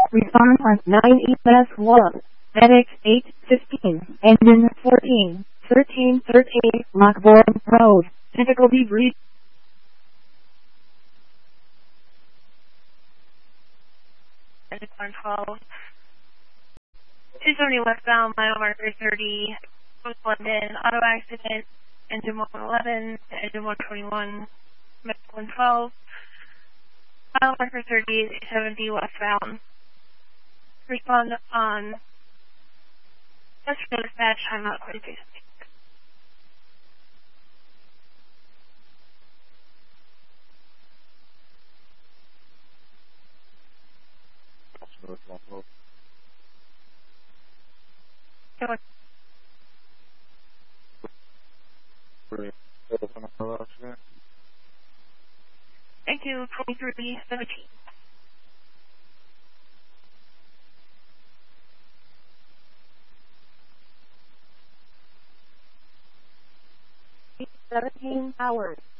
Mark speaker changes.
Speaker 1: Respond on 9ES1. Medic 815. Engine 14. 1313. Lockbourne Road. Difficulty breach.
Speaker 2: Medic 112. 270 westbound, mile marker 30. Post London, auto accident. Engine 111 to engine 121. Medic 112. Mile marker 30, 270 westbound. Respond on yesterday dispatch, time out 43. Thank you, 2317.
Speaker 1: $17.